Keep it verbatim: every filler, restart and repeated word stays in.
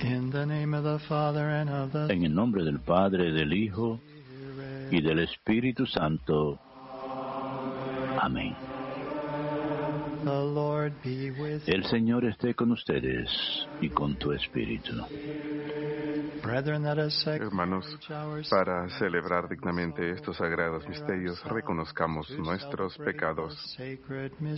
In the name of the Father and of the En el nombre del Padre, del Hijo y del Espíritu Santo. Amén. The Lord be with El Señor esté con ustedes y con tu espíritu. Brethren, let us Hermanos, para celebrar dignamente estos sagrados misterios, reconozcamos nuestros pecados.